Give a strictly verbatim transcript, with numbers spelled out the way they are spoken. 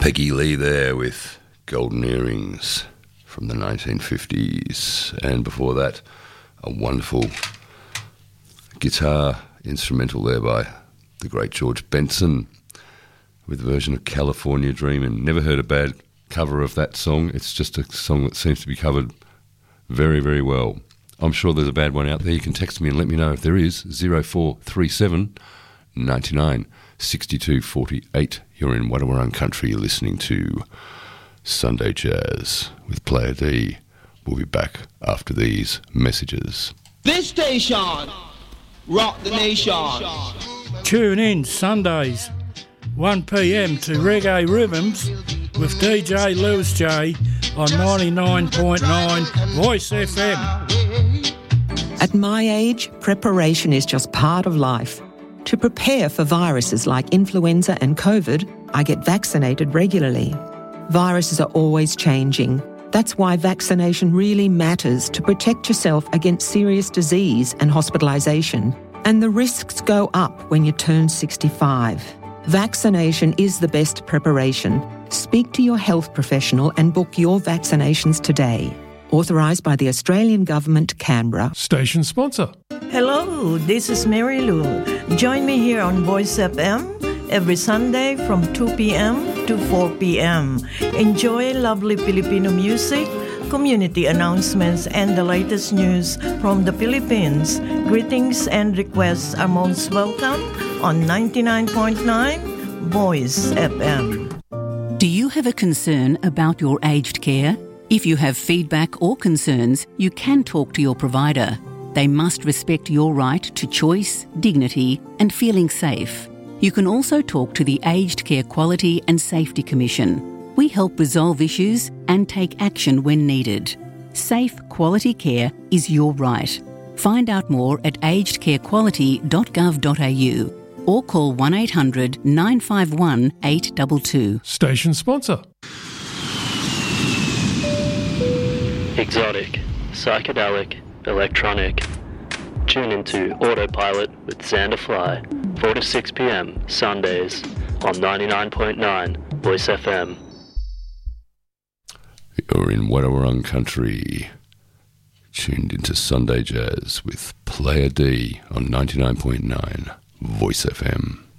Peggy Lee there with Golden Earrings from the nineteen fifties. And before that, a wonderful guitar instrumental there by the great George Benson with a version of California Dreamin'. Never heard a bad cover of that song. It's just a song that seems to be covered very, very well. I'm sure there's a bad one out there. You can text me and let me know if there is. zero four three seven, nine nine, six two four eight. You're in Wadawurrung Country. You're listening to Sunday Jazz with Player D. We'll be back after these messages. This station, rock the nation. Tune in Sundays, one p.m. to Reggae Rhythms with D J Lewis J on ninety-nine point nine Voice F M. At my age, preparation is just part of life. To prepare for viruses like influenza and COVID, I get vaccinated regularly. Viruses are always changing. That's why vaccination really matters to protect yourself against serious disease and hospitalisation. And the risks go up when you turn sixty-five. Vaccination is the best preparation. Speak to your health professional and book your vaccinations today. Authorised by the Australian Government, Canberra. Station sponsor. Hello, this is Mary Lou. Join me here on Voice F M every Sunday from two p.m. to four p.m. Enjoy lovely Filipino music, community announcements, and the latest news from the Philippines. Greetings and requests are most welcome on ninety-nine point nine Voice F M. Do you have a concern about your aged care? If you have feedback or concerns, you can talk to your provider. They must respect your right to choice, dignity, and feeling safe. You can also talk to the Aged Care Quality and Safety Commission. We help resolve issues and take action when needed. Safe, quality care is your right. Find out more at aged care quality dot gov dot a u or call one eight hundred nine five one eight two two. Station sponsor. Exotic, psychedelic, electronic. Tune into Autopilot with Xander Fly, four to six p.m. Sundays on ninety-nine point nine Voice F M. You're in Wadawurrung Country, tuned into Sunday Jazz with Player D on ninety-nine point nine Voice F M.